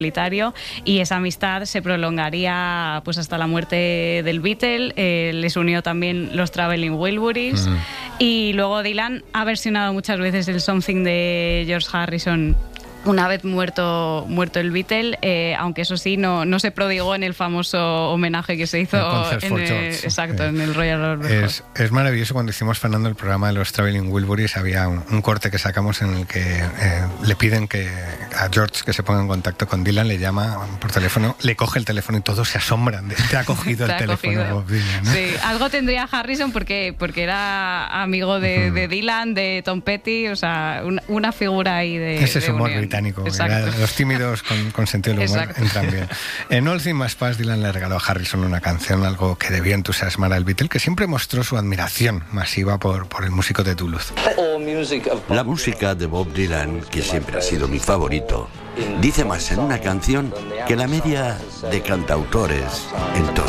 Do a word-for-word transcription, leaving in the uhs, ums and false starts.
solitario, y esa amistad se prolongaría pues hasta la muerte del Beatle. Eh, les unió también los Traveling Wilburys, mm. y luego Dylan ha versionado muchas veces el Something de George Harrison una vez muerto muerto el Beatle, eh, aunque eso sí, no, no se prodigó en el famoso homenaje que se hizo en el, George, exacto, eh, en el Royal Albert Hall. Es, es maravilloso. Cuando hicimos, Fernando, el programa de los Traveling Wilburys, había un, un corte que sacamos en el que eh, le piden que a George que se ponga en contacto con Dylan, le llama por teléfono, le coge el teléfono y todos se asombran de te ha cogido el teléfono Bob Dylan, ¿no? Sí, algo tendría Harrison porque, porque era amigo de, uh-huh. de Dylan, de Tom Petty, o sea, una, una figura ahí de ese es de humor unión. británico. Los tímidos con, con sentido del humor Exacto. entran bien. En All Things Must Pass, Dylan le regaló a Harrison una canción, algo que debía entusiasmar al Beatle, que siempre mostró su admiración masiva por, por el músico de Duluth. La música de Bob Dylan, que siempre ha sido mi favorito, dice más en una canción que la media de cantautores en todo.